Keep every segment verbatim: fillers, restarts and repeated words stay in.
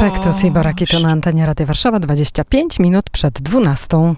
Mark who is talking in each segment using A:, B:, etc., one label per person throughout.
A: Spektus i Baraki to na antenie Radia Warszawa, dwadzieścia pięć minut przed dwunastą.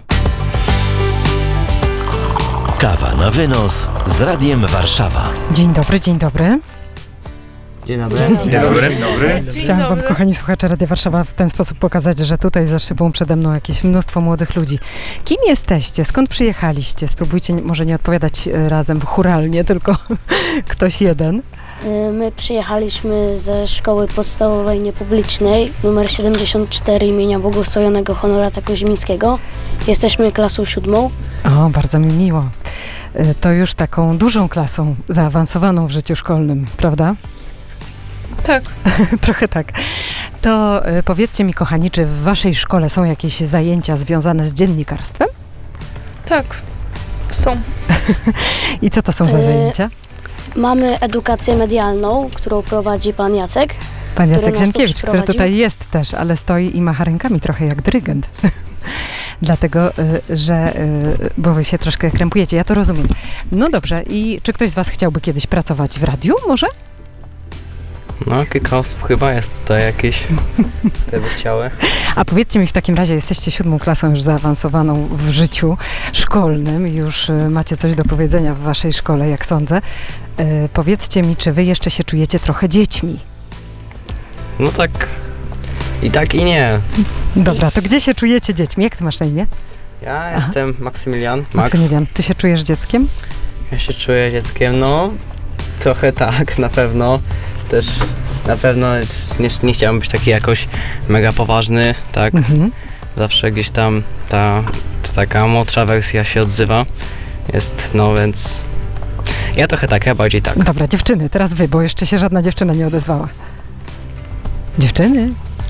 B: Kawa na wynos z Radiem Warszawa.
A: Dzień dobry, dzień dobry.
C: Dzień dobry.
D: Dzień dobry. Dzień dobry.
A: Chciałam wam, kochani słuchacze Radia Warszawa, w ten sposób pokazać, że tutaj za szybą przede mną jakieś mnóstwo młodych ludzi. Kim jesteście? Skąd przyjechaliście? Spróbujcie może nie odpowiadać razem chóralnie, tylko ktoś jeden.
E: My przyjechaliśmy ze szkoły podstawowej niepublicznej numer siedemdziesiąt cztery imienia Błogosławionego Honorata Koźmińskiego. Jesteśmy klasą siódmą.
A: O, bardzo mi miło. To już taką dużą klasą, zaawansowaną w życiu szkolnym, prawda?
D: Tak.
A: Trochę tak. To y, powiedzcie mi, kochani, czy w waszej szkole są jakieś zajęcia związane z dziennikarstwem?
D: Tak, są.
A: I co to są za
E: Y-
A: zajęcia?
E: Mamy edukację medialną, którą prowadzi pan Jacek.
A: Pan Jacek
E: nas tu
A: Zienkiewicz, który
E: przyprowadził.
A: tutaj jest też, ale stoi i macha rękami trochę jak dyrygent. Dlatego, y, że, y, bo wy się troszkę krępujecie, ja to rozumiem. No dobrze, i czy ktoś z was chciałby kiedyś pracować w radiu może?
C: No, kilka osób chyba jest tutaj jakieś, które by chciały.
A: A powiedzcie mi w takim razie, jesteście siódmą klasą już zaawansowaną w życiu szkolnym, już y, macie coś do powiedzenia w waszej szkole, jak sądzę. Y, powiedzcie mi, czy wy jeszcze się czujecie trochę dziećmi?
C: No tak, i tak i nie.
A: Dobra, to gdzie się czujecie dziećmi? Jak ty masz na imię?
C: Ja
A: Aha.
C: jestem Maksymilian, Max.
A: Maksymilian, ty się czujesz dzieckiem?
C: Ja się czuję dzieckiem, no trochę tak, na pewno. Też na pewno nie, nie chciałem być taki jakoś mega poważny, tak?
A: Mhm.
C: Zawsze gdzieś tam ta, ta taka młodsza wersja się odzywa. Jest, no więc ja trochę tak, ja bardziej tak.
A: Dobra, dziewczyny, teraz wy, bo jeszcze się żadna dziewczyna nie odezwała. Dziewczyny?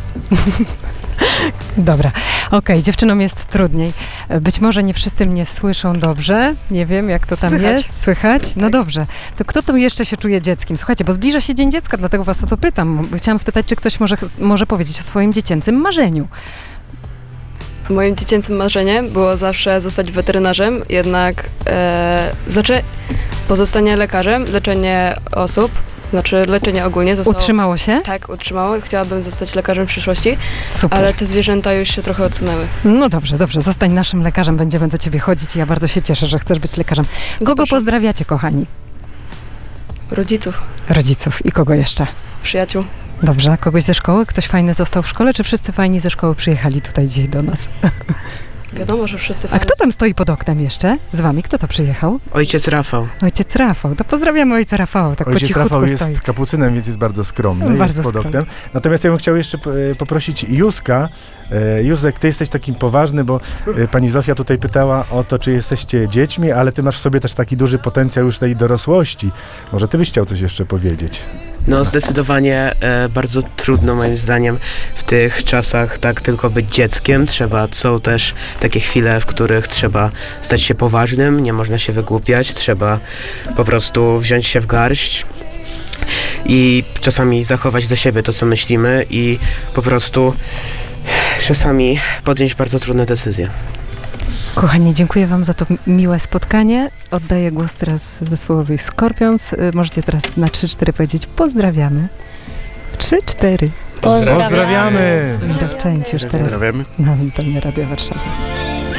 A: Dobra, okej, dziewczynom jest trudniej. Być może nie wszyscy mnie słyszą dobrze, nie wiem jak to tam
D: Słychać.
A: jest. Słychać? No dobrze. To kto tu jeszcze się czuje dzieckiem? Słuchajcie, bo zbliża się Dzień Dziecka, dlatego was o to pytam. Chciałam spytać, czy ktoś może, może powiedzieć o swoim dziecięcym marzeniu.
F: Moim dziecięcym marzeniem było zawsze zostać weterynarzem, jednak e, znaczy pozostanie lekarzem, leczenie osób, znaczy leczenie ogólnie zostało...
A: Utrzymało się?
F: Tak, utrzymało. Chciałabym zostać lekarzem w przyszłości,
A: Super.
F: ale te zwierzęta już się trochę odsunęły.
A: No dobrze, dobrze. Zostań naszym lekarzem, będziemy do ciebie chodzić i ja bardzo się cieszę, że chcesz być lekarzem. Kogo
F: Zapraszam.
A: pozdrawiacie, kochani?
F: Rodziców,
A: Rodziców i kogo jeszcze?
F: przyjaciół.
A: Dobrze, kogoś ze szkoły? Ktoś fajny został w szkole, czy wszyscy fajni ze szkoły przyjechali tutaj dzisiaj do nas?
F: Wiadomo, że wszyscy
A: A
F: fajni.
A: kto tam stoi pod oknem jeszcze z wami? Kto to przyjechał?
G: Ojciec Rafał.
A: Ojciec Rafał. To pozdrawiamy ojca Rafała, tak po
H: Ojciec
A: cichutku
H: Rafał jest
A: stoi.
H: kapucynem, więc jest bardzo skromny,
A: Bardzo
H: jest pod
A: skromny.
H: oknem. Natomiast ja bym chciał jeszcze e, poprosić Józka. E, Józek, ty jesteś takim poważny, bo e, pani Zofia tutaj pytała o to, czy jesteście dziećmi, ale ty masz w sobie też taki duży potencjał już tej dorosłości. Może ty byś chciał coś jeszcze powiedzieć?
G: No zdecydowanie e, bardzo trudno moim zdaniem w tych czasach tak tylko być dzieckiem. Trzeba, są też takie chwile, w których trzeba stać się poważnym, nie można się wygłupiać, trzeba po prostu wziąć się w garść i czasami zachować do siebie to, co myślimy i po prostu czasami podjąć bardzo trudne decyzje.
A: Kochani, dziękuję wam za to miłe spotkanie. Oddaję głos teraz zespołowi Scorpions. Y, Możecie teraz na trzy cztery powiedzieć pozdrawiamy. trzy cztery.
E: Pozdrawiamy.
H: Pozdrawiamy!
A: Dowczeńcie już teraz
H: Pozdrawiamy.
A: na antenie Radia Warszawa.